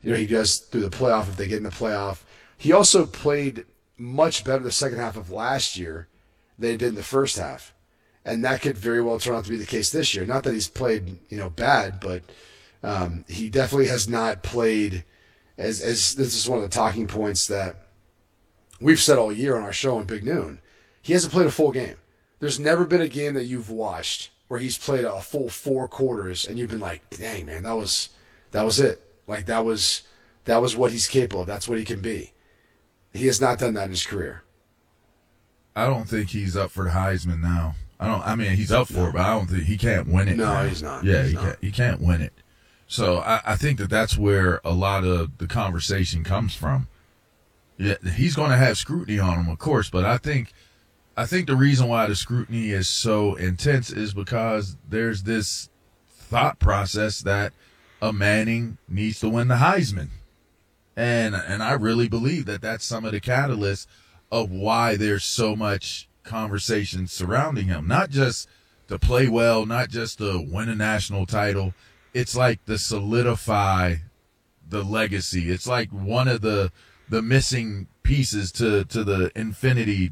he does through the playoff if they get in the playoff. He also played much better the second half of last year than he did in the first half. And that could very well turn out to be the case this year. Not that he's played, bad, but he definitely has not played as this is one of the talking points that we've said all year on our show on Big Noon. He hasn't played a full game. There's never been a game that you've watched where he's played a full 4 quarters and you've been like, dang, man, that was it. Like that was what he's capable of. That's what he can be. He has not done that in his career. I don't think he's up for the Heisman now. He's up for it, but I don't think he can't win it. No, now. He's not. Yeah, He he can't win it. So I think that's where a lot of the conversation comes from. Yeah, he's going to have scrutiny on him, of course, but I think the reason why the scrutiny is so intense is because there's this thought process that a Manning needs to win the Heisman. And I really believe that that's some of the catalysts of why there's so much conversation surrounding him. Not just to play well, not just to win a national title. It's like to solidify the legacy. It's like one of the missing pieces to the infinity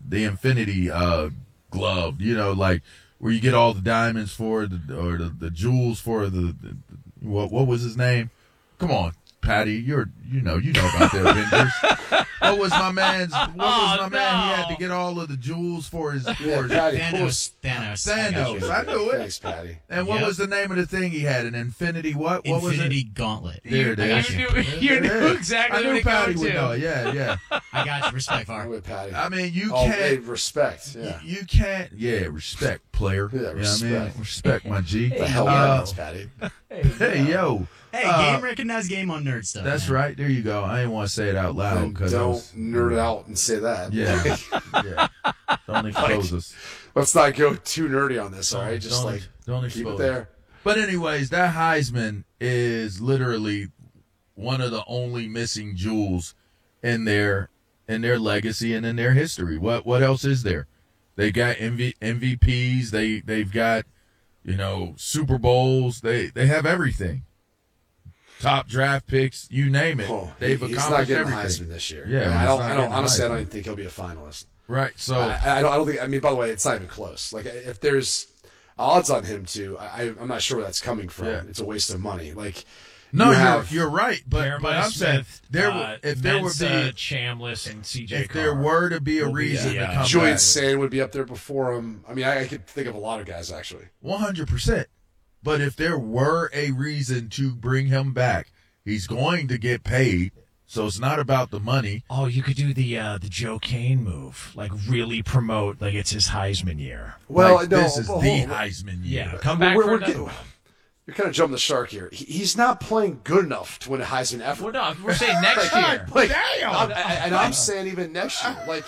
glove, like where you get all the diamonds for the jewels for the what was his name? Come on, Patty, you know about the Avengers. What was my man? He had to get all of the jewels for his Thanos. I knew it. Thanks, Patty. And what was the name of the thing he had? An infinity what? What was it? Infinity Gauntlet. There it is. You knew exactly what it Patty goes would know. to. Yeah. I got you. Respect, I'm Var. with Patty. I mean, you Oh, can't. hey, respect. Yeah. You can't. Yeah, respect, player. Yeah, You know what I mean? respect. Respect, my G. The hell is Patty? Hey, yo. Hey, game recognized game on nerd stuff. That's man. right. There you go. I didn't want to say it out loud And because don't nerd it out and say that. Yeah. Don't expose us. Let's not go too nerdy on this, all right? Just don't keep expose it there. But anyways, that Heisman is literally one of the only missing jewels in their legacy and in their history. What else is there? They got MVPs. They've got Super Bowls. They have everything. Top draft picks, you name it. They've He's accomplished not getting everything. the Heisman this year. Yeah, I don't honestly don't even think he'll be a finalist. Right. So I don't think. I mean, by the way, it's not even close. Like if there's odds on him to, I'm not sure where that's coming from. Yeah. It's a waste of money. Like no, have, you're right. But Jeremiah I'm saying Smith, if there would be Chambliss and CJ if there were to be a reason to come Julian back, Sand would be up there before him. I mean, I could think of a lot of guys actually. 100%. But if there were a reason to bring him back, he's going to get paid. So it's not about the money. Oh, you could do the Joe Kane move, like really promote like it's his Heisman year. Well, like, no, this is the Heisman year. Yeah, come back for another one. You're kind of jumping the shark here. He's not playing good enough to win a Heisman ever. Well, no, we're saying next year. I'm saying even next year. Like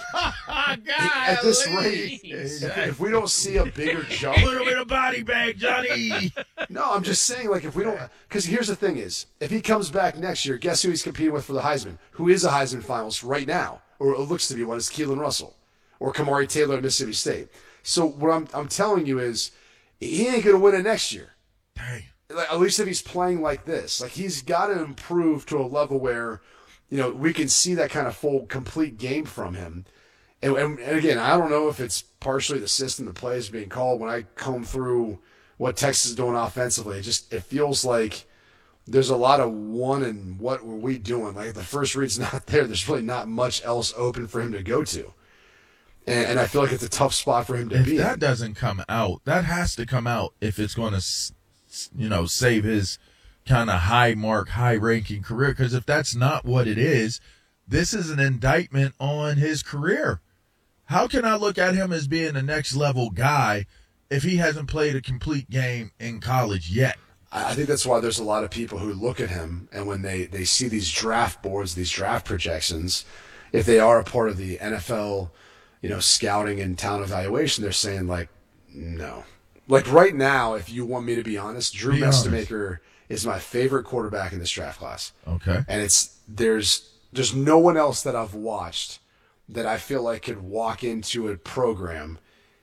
at this rate, if we don't see a bigger jump, Put him in a body bag, Johnny. No, I'm just saying, like, if we don't, because here's the thing is, if he comes back next year, guess who he's competing with for the Heisman? Who is a Heisman finalist right now, or it looks to be one, is Keelan Russell, or Kamari Taylor at Mississippi State. So what I'm telling you is, he ain't gonna win it next year. Dang. Like, at least if he's playing like this, like he's got to improve to a level where, we can see that kind of full, complete game from him. And again, I don't know if it's partially the system the plays being called. When I comb through what Texas is doing offensively, it feels like there's a lot of one and what were we doing? Like the first read's not there. There's really not much else open for him to go to. And I feel like it's a tough spot for him to be If that in. doesn't come out, that has to come out if it's going to, save his kind of high-ranking career. Because if that's not what it is, this is an indictment on his career. How can I look at him as being the next-level guy if he hasn't played a complete game in college yet? I think that's why there's a lot of people who look at him, and when they see these draft boards, these draft projections, if they are a part of the NFL, scouting and talent evaluation, they're saying, like, no. Like, right now, if you want me to be honest, Drew Mestemaker is my favorite quarterback in this draft class. Okay. And there's no one else that I've watched that I feel like could walk into a program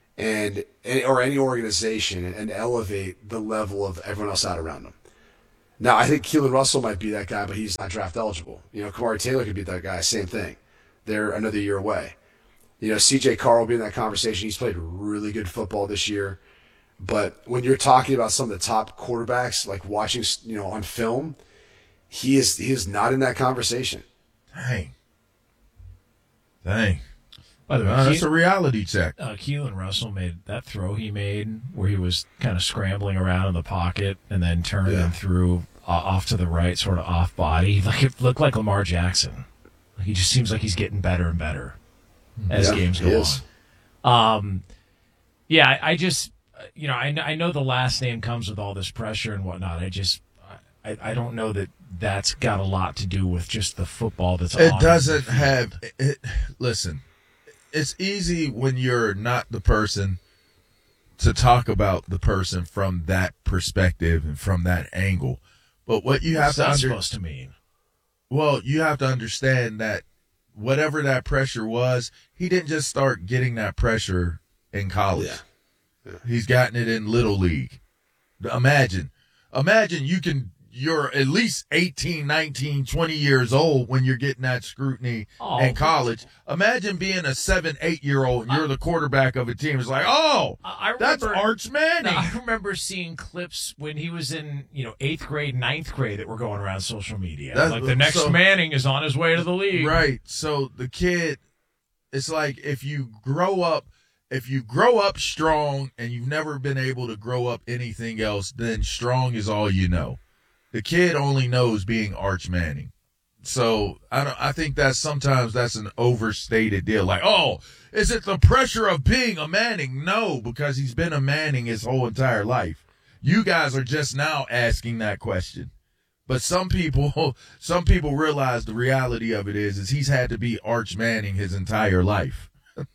or any organization and elevate the level of everyone else out around them. Now, I think Keelan Russell might be that guy, but he's not draft eligible. Kamari Taylor could be that guy, same thing. They're another year away. C.J. Carr will be in that conversation. He's played really good football this year. But when you're talking about some of the top quarterbacks, like watching, on film, he is not in that conversation. Dang. By the way, That's a reality check. Keelan Russell made that throw he made where he was kind of scrambling around in the pocket and then turned and threw off to the right, sort of off body. Like it looked like Lamar Jackson. He just seems like he's getting better and better as games go on. I just, I know the last name comes with all this pressure and whatnot. I don't know that that's got a lot to do with just the football that's on. It doesn't have. Listen, it's easy when you're not the person to talk about the person from that perspective and from that angle. But what you have What's that supposed to mean? Well, you have to understand that whatever that pressure was, he didn't just start getting that pressure in college. Yeah. He's gotten it in Little League. Imagine you're at least 18, 19, 20 years old when you're getting that scrutiny in college. Imagine being a 7, 8-year-old and you're the quarterback of a team. It's like, that's Arch Manning. I remember seeing clips when he was in, 8th grade, 9th grade that were going around social media. The next Manning is on his way to the league. Right. So the kid, it's like if you grow up strong and you've never been able to grow up anything else, then strong is all you know. The kid only knows being Arch Manning. So I think sometimes that's an overstated deal. Like, is it the pressure of being a Manning? No, because he's been a Manning his whole entire life. You guys are just now asking that question. But some people realize the reality of it is he's had to be Arch Manning his entire life.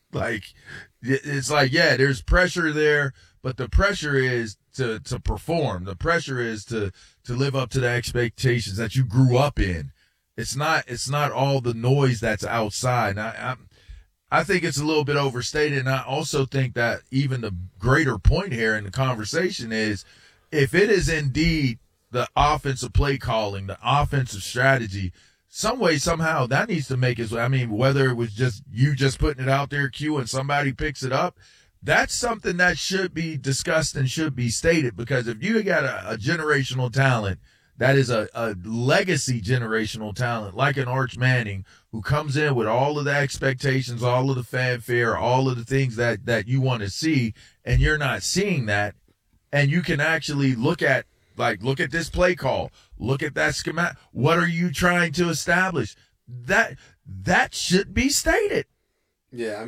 It's like, there's pressure there, but the pressure is to perform. The pressure is to live up to the expectations that you grew up in. It's not all the noise that's outside. I think it's a little bit overstated, and I also think that even the greater point here in the conversation is if it is indeed the offensive play calling, the offensive strategy, some way, somehow, that needs to make it. Whether it was just you just putting it out there, Q, and somebody picks it up, that's something that should be discussed and should be stated, because if you got a generational talent that is a legacy generational talent like an Arch Manning who comes in with all of the expectations, all of the fanfare, all of the things that you want to see, and you're not seeing that, and you can actually look at this play call, look at that schematic. What are you trying to establish? That should be stated. Yeah,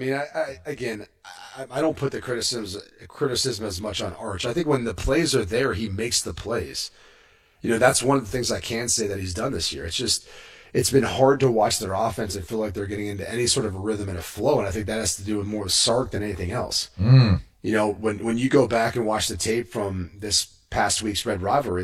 I don't put the criticism as much on Arch. I think when the plays are there, he makes the plays. That's one of the things I can say that he's done this year. It's been hard to watch their offense and feel like they're getting into any sort of a rhythm and a flow, and I think that has to do with more with Sark than anything else. When you go back and watch the tape from this past week's Red River,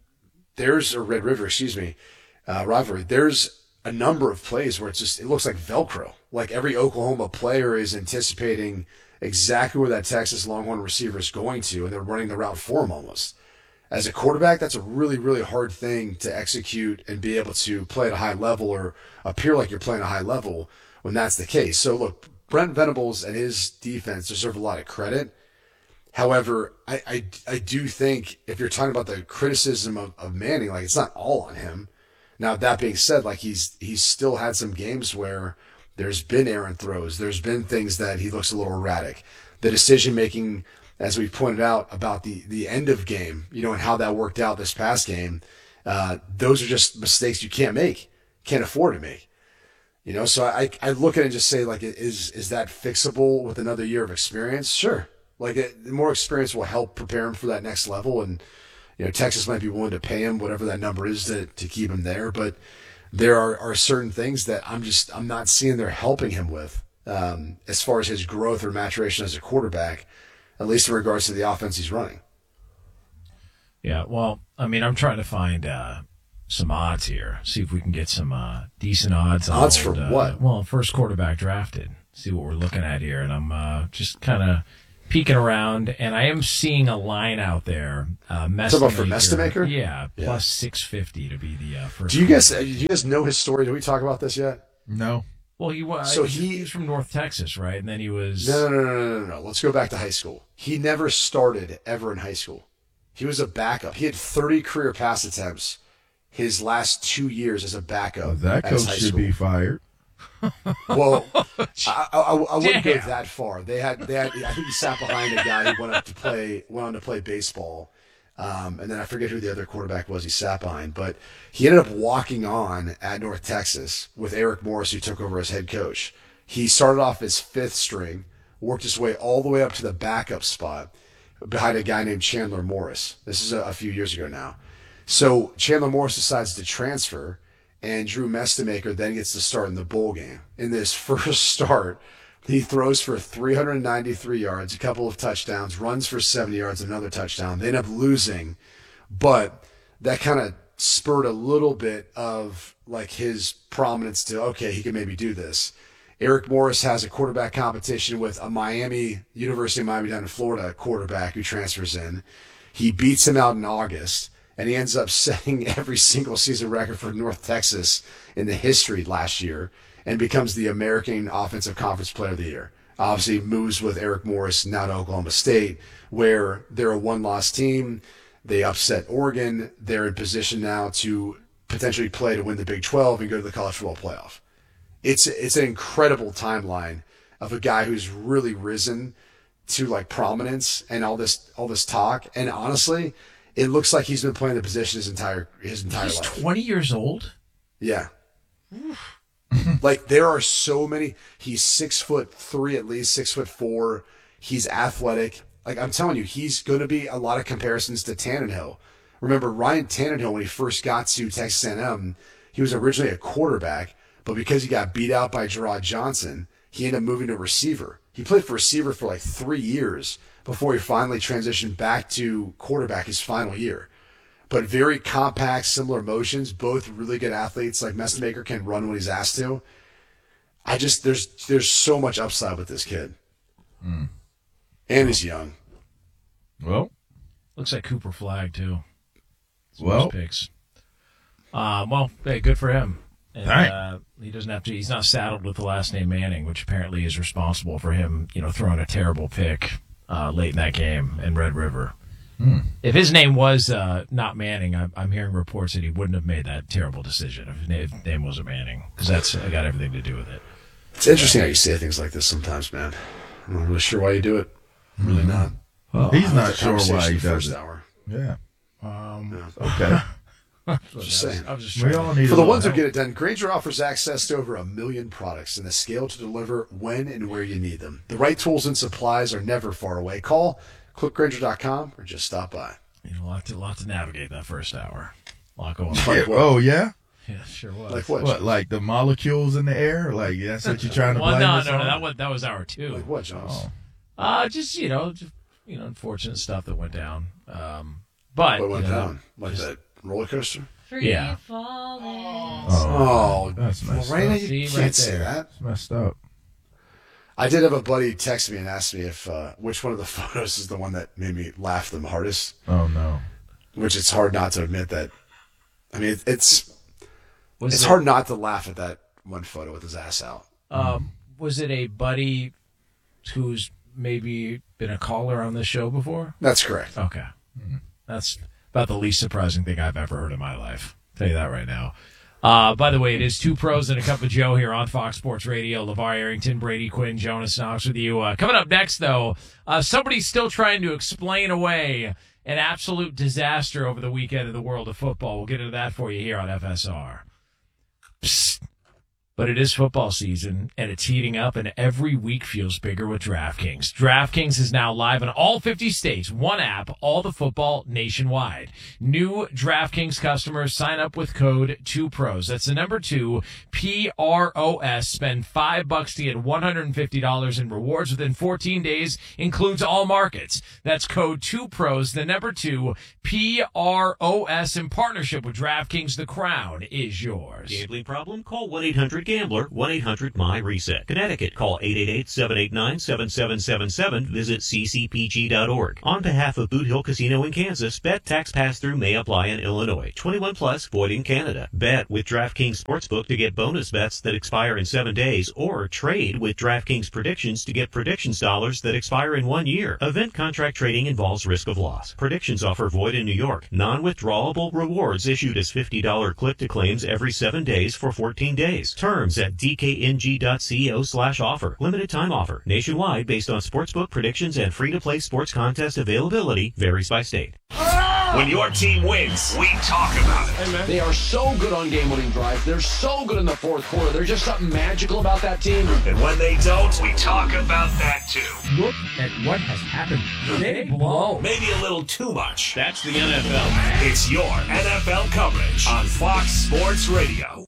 rivalry, there's a number of plays where it looks like Velcro. Like every Oklahoma player is anticipating exactly where that Texas Longhorn receiver is going to, and they're running the route for him almost. As a quarterback, that's a really, really hard thing to execute and be able to play at a high level or appear like you're playing at a high level when that's the case. So look, Brent Venables and his defense deserve a lot of credit. However, I do think if you're talking about the criticism of Manning, it's not all on him. Now, that being said, he's still had some games where there's been errant throws. There's been things that he looks a little erratic. The decision-making, as we pointed out, about the end of game, and how that worked out this past game, those are just mistakes you can't afford to make. So I look at it and just say, is that fixable with another year of experience? Sure. The more experience will help prepare him for that next level, and Texas might be willing to pay him whatever that number is to keep him there. But there are certain things that I'm not seeing they're helping him with as far as his growth or maturation as a quarterback, at least in regards to the offense he's running. Yeah, well, I'm trying to find some odds here. See if we can get some decent odds. Odds for what? Well, first quarterback drafted. See what we're looking at here, and I'm just kind of peeking around, and I am seeing a line out there. Talk about for Mestemaker? Yeah, plus 650 to be the first. Do you guys know his story? Did we talk about this yet? No. Well, he was. So he's from North Texas, right? And then he was. No. Let's go back to high school. He never started ever in high school. He was a backup. He had 30 career pass attempts his last 2 years as a backup. Well, that as coach high should school. be fired. Well, I wouldn't go Damn. that far. They had. I think he sat behind a guy who went on to play baseball, and then I forget who the other quarterback was. He sat behind, but he ended up walking on at North Texas with Eric Morris, who took over as head coach. He started off as fifth string, worked his way all the way up to the backup spot behind a guy named Chandler Morris. This is a few years ago now. So Chandler Morris decides to transfer, and Drew Mestemaker then gets to start in the bowl game. In this first start, he throws for 393 yards, a couple of touchdowns, runs for 70 yards, another touchdown. They end up losing, but that kind of spurred a little bit of like his prominence to, okay, he can maybe do this. Eric Morris has a quarterback competition with a University of Miami down in Florida quarterback who transfers in. He beats him out in August, and he ends up setting every single season record for North Texas in the history last year and becomes the American Offensive Conference Player of the Year. Obviously moves with Eric Morris now to Oklahoma State, where they're a one-loss team. They upset Oregon. They're in position now to potentially play to win the Big 12 and go to the college football playoff. It's an incredible timeline of a guy who's really risen to like prominence and all this talk. And honestly, it looks like he's been playing the position his entire He's life. 20 years old. Yeah. Like there are so many. He's 6'3", at least 6'4". He's athletic. Like I'm telling you, he's going to be a lot of comparisons to Tannehill. Remember Ryan Tannehill when he first got to Texas A&M, he was originally a quarterback, but because he got beat out by Gerard Johnson, he ended up moving to receiver. He played for receiver for like 3 years before he finally transitioned back to quarterback his final year. But very compact, similar motions, both really good athletes. Like Mestemaker can run when he's asked to. There's so much upside with this kid. And he's young. Well, Looks like Cooper Flagg too. Some Well. of his picks. Hey, good for him. And, Right. he doesn't have to. He's not saddled with the last name Manning, which apparently is responsible for him, throwing a terrible pick late in that game in Red River. If his name was not Manning, I'm hearing reports that he wouldn't have made that terrible decision if his name wasn't Manning, because that's got everything to do with it. It's interesting how you say things like this sometimes, man. I'm not really sure why you do it. I'm really not. well, he's not It's a sure why conversation he the does first it. hour. Yeah. Yeah. Okay. Just saying. I was just We trying all to- need For a the little ones who help. get it done, Grainger offers access to over 1 million products and the scale to deliver when and where you need them. The right tools and supplies are never far away. Call clickgrainger.com or just stop by. a lot to navigate that first hour. A lot going on. Yeah, oh, yeah? Yeah, sure was. Like what? What, like the molecules in the air? Like, that's what you're trying to Well, blame no, us on? that was hour two. Like what, Jones? Oh. Just unfortunate stuff that went down. But What went you know, down? Like that roller coaster? Yeah. Oh, That's messed Lorena, up. you See, can't right say there. that. It's messed up. I did have a buddy text me and ask me if which one of the photos is the one that made me laugh the hardest, Oh, no. which it's hard not to admit that. I mean, it's Was hard not to laugh at that one photo with his ass out. Was it a buddy who's maybe been a caller on this show before? That's correct. Okay. That's about the least surprising thing I've ever heard in my life. I'll tell you that right now. By the way, it is Two Pros and a Cup of Joe here on Fox Sports Radio. LeVar Arrington, Brady Quinn, Jonas Knox with you. Coming up next, though, somebody's still trying to explain away an absolute disaster over the weekend in the world of football. We'll get into that for you here on FSR. Psst. But it is football season, and it's heating up, and every week feels bigger with DraftKings. DraftKings is now live in all 50 states, one app, all the football nationwide. New DraftKings customers sign up with code 2PROS. That's the number 2, PROS. Spend $5 to get $150 in rewards within 14 days. Includes all markets. That's code 2PROS, the number 2, PROS, in partnership with DraftKings. The crown is yours. Gambling problem? Call 1-800 Gambler, 1-800-MY-RESET. Connecticut, call 888-789-7777. Visit ccpg.org. On behalf of Boot Hill Casino in Kansas, bet tax pass-through may apply in Illinois. 21 plus, void in Canada. Bet with DraftKings Sportsbook to get bonus bets that expire in 7 days, or trade with DraftKings Predictions to get predictions dollars that expire in 1 year. Event contract trading involves risk of loss. Predictions offer void in New York. Non-withdrawable rewards issued as $50 click-to-claims every 7 days for 14 days. Terms at dkng.co/offer. Limited time offer. Nationwide based on sportsbook predictions and free-to-play sports contest availability varies by state. When your team wins, we talk about it. They are so good on game-winning drives. They're so good in the fourth quarter. There's just something magical about that team. And when they don't, we talk about that too. Look at what has happened. They blow. Maybe a little too much. That's the NFL. It's your NFL coverage on Fox Sports Radio.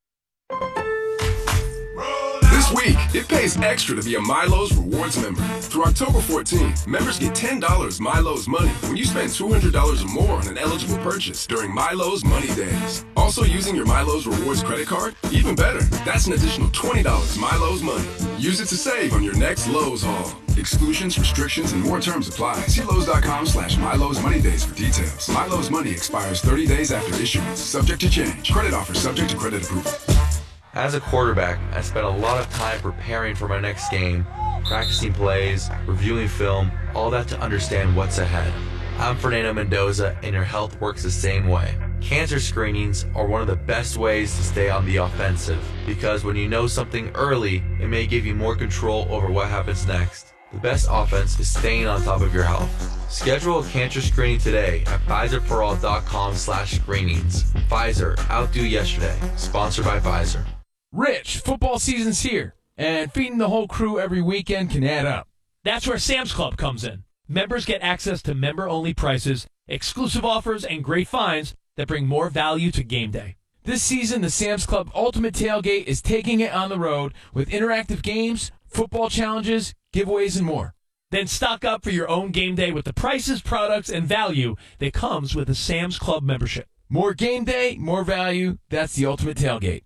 This week, it pays extra to be a Milo's Rewards member. Through October 14th, members get $10 Milo's money when you spend $200 or more on an eligible purchase during Milo's Money Days. Also using your Milo's Rewards credit card? Even better, that's an additional $20 Milo's money. Use it to save on your next Lowe's haul. Exclusions, restrictions, and more terms apply. See Lowe's.com/Milo's Money Days for details. Milo's money expires 30 days after issuance, subject to change. Credit offer subject to credit approval. As a quarterback, I spent a lot of time preparing for my next game, practicing plays, reviewing film, all that to understand what's ahead. I'm Fernando Mendoza, and your health works the same way. Cancer screenings are one of the best ways to stay on the offensive, because when you know something early, it may give you more control over what happens next. The best offense is staying on top of your health. Schedule a cancer screening today at PfizerForAll.com/screenings. Pfizer, outdo yesterday. Sponsored by Pfizer. Rich, football season's here, and feeding the whole crew every weekend can add up. That's where Sam's Club comes in. Members get access to member-only prices, exclusive offers, and great finds that bring more value to game day. This season, the Sam's Club Ultimate Tailgate is taking it on the road with interactive games, football challenges, giveaways, and more. Then stock up for your own game day with the prices, products, and value that comes with a Sam's Club membership. More game day, more value. That's the Ultimate Tailgate.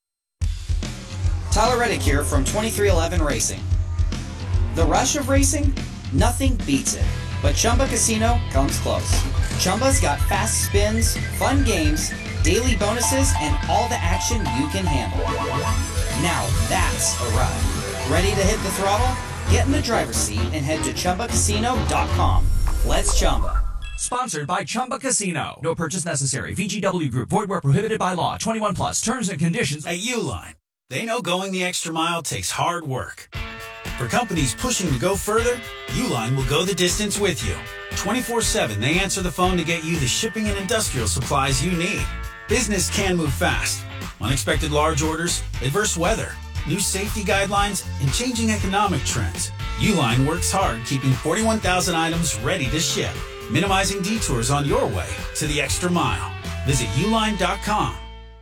Tyler Reddick here from 2311 Racing. The rush of racing? Nothing beats it. But Chumba Casino comes close. Chumba's got fast spins, fun games, daily bonuses, and all the action you can handle. Now that's a ride. Ready to hit the throttle? Get in the driver's seat and head to ChumbaCasino.com. Let's Chumba. Sponsored by Chumba Casino. No purchase necessary. VGW Group. Void where prohibited by law. 21 plus. Terms and conditions. At Uline, they know going the extra mile takes hard work. For companies pushing to go further, Uline will go the distance with you. 24/7, they answer the phone to get you the shipping and industrial supplies you need. Business can move fast. Unexpected large orders, adverse weather, new safety guidelines, and changing economic trends. Uline works hard keeping 41,000 items ready to ship, minimizing detours on your way to the extra mile. Visit uline.com.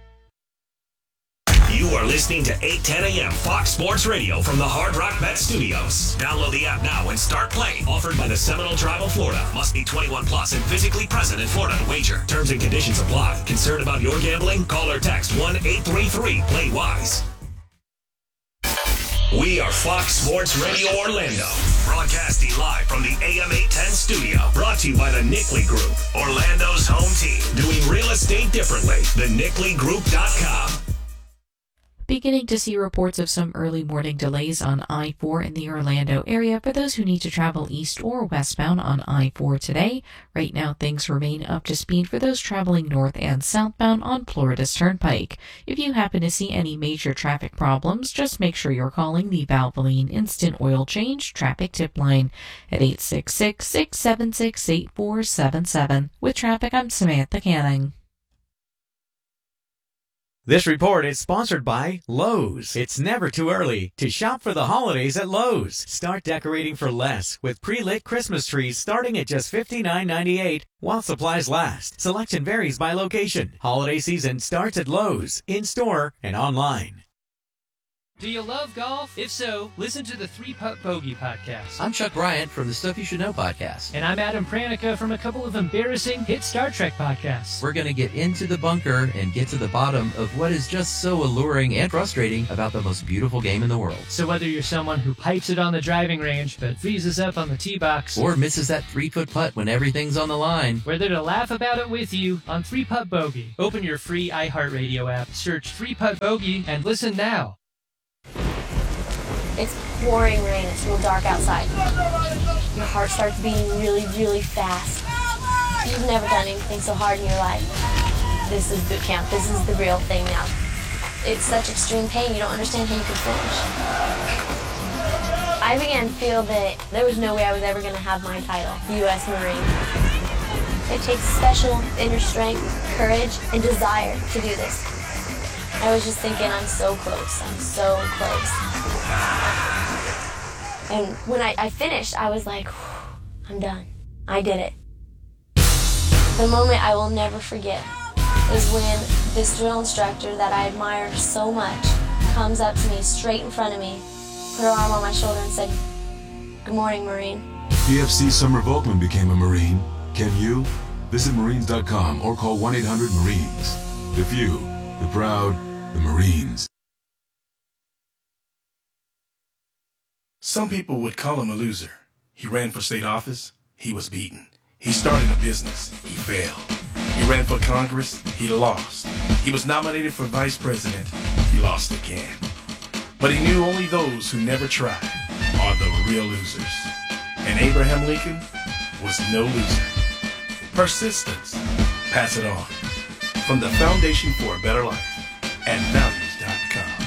You are listening to 810 a.m. Fox Sports Radio from the Hard Rock Bet Studios. Download the app now and start playing. Offered by the Seminole Tribe of Florida. Must be 21 plus and physically present in Florida to wager. Terms and conditions apply. Concerned about your gambling? Call or text 1-833-PLAY-WISE. We are Fox Sports Radio Orlando. Broadcasting live from the AM 810 studio. Brought to you by the Nickley Group. Orlando's home team. Doing real estate differently. TheNickleyGroup.com. Beginning to see reports of some early morning delays on I-4 in the Orlando area for those who need to travel east or westbound on I-4 today. Right now, things remain up to speed for those traveling north and southbound on Florida's Turnpike. If you happen to see any major traffic problems, just make sure you're calling the Valvoline Instant Oil Change Traffic Tip Line at 866-676-8477. With traffic, I'm Samantha Canning. This report is sponsored by Lowe's. It's never too early to shop for the holidays at Lowe's. Start decorating for less with pre-lit Christmas trees starting at just $59.98 while supplies last. Selection varies by location. Holiday season starts at Lowe's, in-store and online. Do you love golf? If so, listen to the 3-Putt Bogey podcast. I'm Chuck Bryant from the Stuff You Should Know podcast. And I'm Adam Pranica from a couple of embarrassing hit Star Trek podcasts. We're going to get into the bunker and get to the bottom of what is just so alluring and frustrating about the most beautiful game in the world. So whether you're someone who pipes it on the driving range but freezes up on the tee box, or misses that 3-foot putt when everything's on the line, we're there to laugh about it with you on 3-Putt Bogey. Open your free iHeartRadio app, search 3-Putt Bogey, and listen now. It's pouring rain. It's real dark outside. Your heart starts beating really, really fast. You've never done anything so hard in your life. This is boot camp. This is the real thing now. It's such extreme pain, you don't understand how you could finish. I began to feel that there was no way I was ever going to have my title, U.S. Marine. It takes special inner strength, courage, and desire to do this. I was just thinking, I'm so close. I'm so close. And when I finished, I was like, I'm done. I did it. The moment I will never forget is when this drill instructor that I admire so much comes up to me straight in front of me, put her arm on my shoulder and said, "Good morning, Marine." PFC Summer Volkman became a Marine. Can you? Visit Marines.com or call 1-800-MARINES. The few, the proud, the Marines. Some people would call him a loser. He ran for state office. He was beaten. He started a business. He failed. He ran for Congress. He lost. He was nominated for vice president. He lost again. But he knew only those who never tried are the real losers. And Abraham Lincoln was no loser. Persistence. Pass it on. From the Foundation for a Better Life at values.com.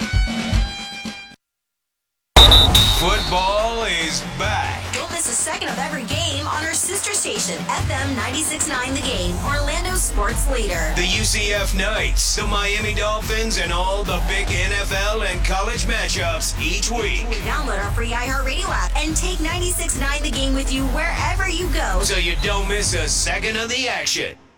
Football is back. Don't miss a second of every game on our sister station, FM 96.9 The Game, Orlando's sports leader. The UCF Knights, the Miami Dolphins, and all the big NFL and college matchups each week. Download our free iHeartRadio app and take 96.9 The Game with you wherever you go, so you don't miss a second of the action.